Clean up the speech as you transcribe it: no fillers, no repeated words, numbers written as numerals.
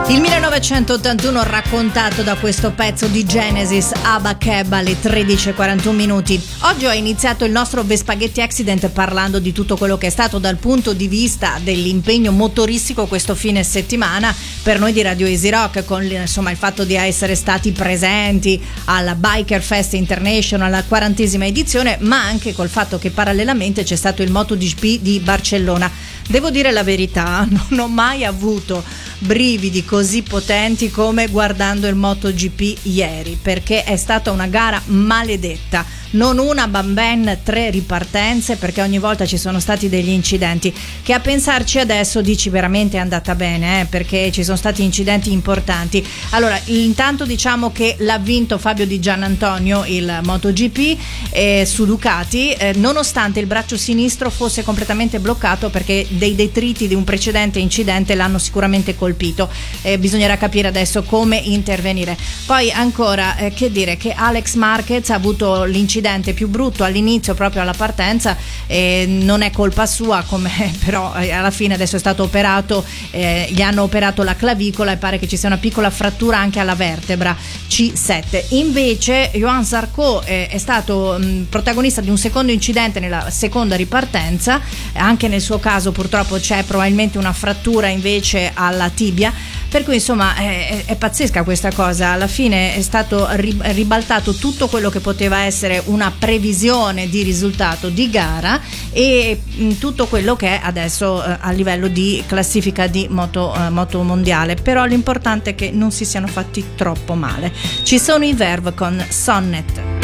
Il 1981 raccontato da questo pezzo di Genesis, Abba Cab alle 13:41 minuti. Oggi ho iniziato il nostro Vespaghetti Accident parlando di tutto quello che è stato dal punto di vista dell'impegno motoristico questo fine settimana per noi di Radio Easy Rock, con insomma il fatto di essere stati presenti alla Biker Fest International, alla 40esima edizione, ma anche col fatto che parallelamente c'è stato il MotoGP di Barcellona. Devo dire la verità, non ho mai avuto brividi così potenti come guardando il MotoGP ieri, perché è stata una gara maledetta. Non una, ma ben 3 ripartenze, perché ogni volta ci sono stati degli incidenti che, a pensarci adesso, dici veramente è andata bene, perché ci sono stati incidenti importanti. Allora, intanto diciamo che l'ha vinto Fabio Di Giannantonio il MotoGP su Ducati, nonostante il braccio sinistro fosse completamente bloccato perché dei detriti di un precedente incidente l'hanno sicuramente colpito. Bisognerà capire adesso come intervenire. Poi ancora che dire che Alex Marquez ha avuto l'incidente più brutto all'inizio, proprio alla partenza, non è colpa sua, come però alla fine adesso è stato operato, gli hanno operato la clavicola e pare che ci sia una piccola frattura anche alla vertebra C7. Invece Johan Zarco è stato protagonista di un secondo incidente nella seconda ripartenza, anche nel suo caso purtroppo c'è probabilmente una frattura invece alla tibia, per cui insomma è pazzesca questa cosa. Alla fine è stato ribaltato tutto quello che poteva essere una previsione di risultato di gara e tutto quello che è adesso a livello di classifica di moto mondiale. Però l'importante è che non si siano fatti troppo male. Ci sono i Verve con Sonnet.